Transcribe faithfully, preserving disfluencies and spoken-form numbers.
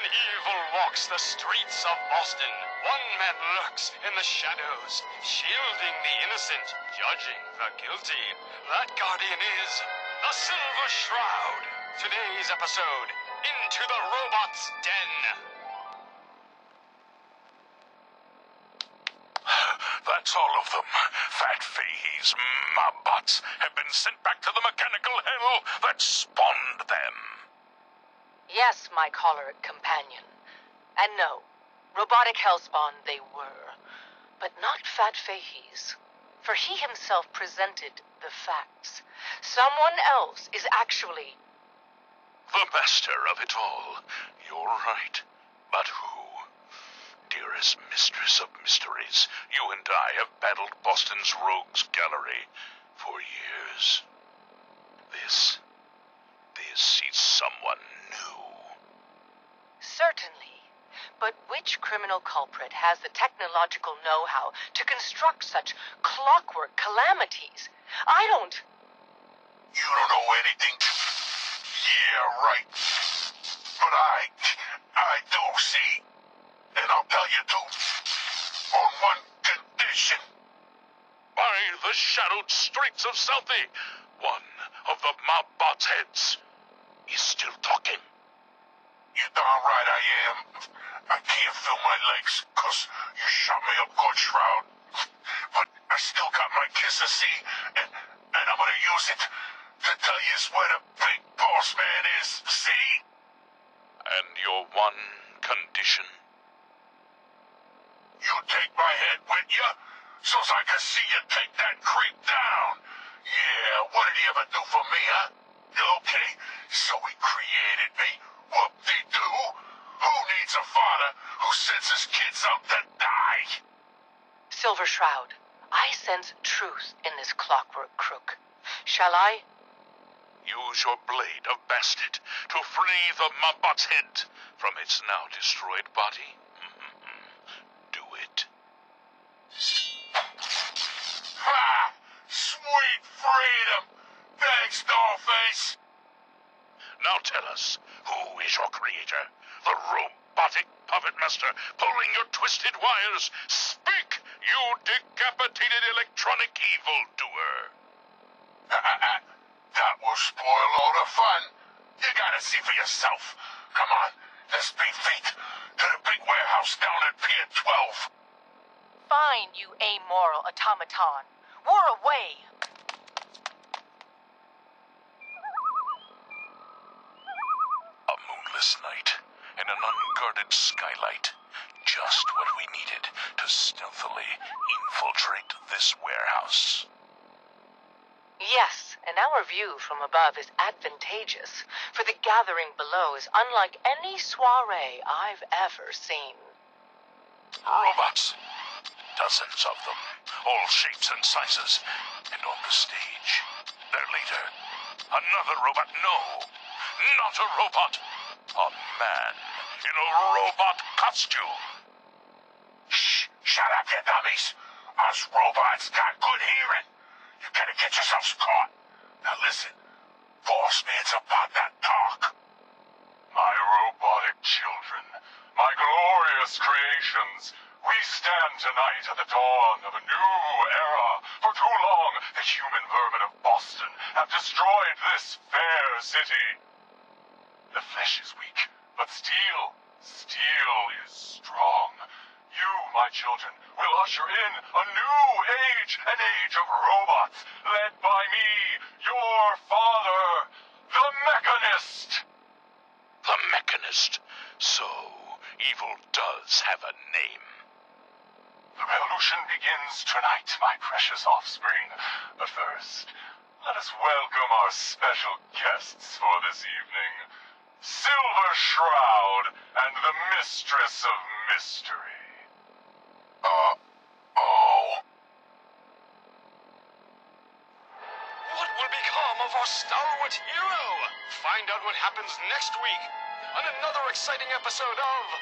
Evil walks the streets of Boston. One man lurks in the shadows, shielding the innocent, judging the guilty. That guardian is the Silver Shroud. Today's episode, Into the Robot's Den. That's all of them. Fat Fahey's Mobbots have been sent back to the mechanical hell that spawned them. Yes, my choleric companion. And no, robotic hellspawn they were. But not Fat Fahey's. For he himself presented the facts. Someone else is actually... the master of it all. You're right. But who? Dearest mistress of mysteries, you and I have battled Boston's rogues gallery for years. This... this is someone new. Certainly. But which criminal culprit has the technological know-how to construct such clockwork calamities? I don't... You don't know anything? Yeah, right. But I... I do see. And I'll tell you too. On one condition. By the shadowed streets of Southie, one of the Mobbot's heads is still talking. You're darn right I am. I can't feel my legs, cause you shot me up good, Shroud. But I still got my kiss of sea, and, and I'm gonna use it to tell you where the big boss man is, see? And your one condition? You take my head with you, so's I can see you take that creep down. Yeah, what did he ever do for me, huh? Okay, so he created me. Whoop-de-doo. Who needs a father who sends his kids out to die? Silver Shroud, I sense truth in this clockwork crook. Shall I? Use your blade of bastard to free the Mobbot's head from its now destroyed body. Do it. Ha! Sweet freedom! Thanks, Dollface! Now tell us, who is your creator? The robotic puppet master pulling your twisted wires? Speak, you decapitated electronic evildoer! That will spoil all the fun. You gotta see for yourself. Come on, let's beat feet to the big warehouse down at Pier twelve. Fine, you amoral automaton. War away! A moonless night and an unguarded skylight. Just what we needed to stealthily infiltrate this warehouse. Yes, and our view from above is advantageous, for the gathering below is unlike any soiree I've ever seen. Robots. Dozens of them, all shapes and sizes. And on the stage, their leader. Another robot. No, not a robot. A man in a robot costume. Shh, shut up, you dummies. Us robots got good hearing. You gotta get yourselves caught. Now listen, Boss Man's about that talk. My robotic children, my glorious creations, we stand tonight at the dawn of a new era. For too long, the human vermin of Boston have destroyed this fair city. The flesh is weak, but steel, steel is strong. You, my children, will usher in a new age, an age of robots, led by me, your father, the Mechanist. The Mechanist. So, evil does have a name. The revolution begins tonight, my precious offspring. But first, let us welcome our special guests for this evening. Silver Shroud and the Mistress of Mystery. Uh-oh. What will become of our stalwart hero? Find out what happens next week on another exciting episode of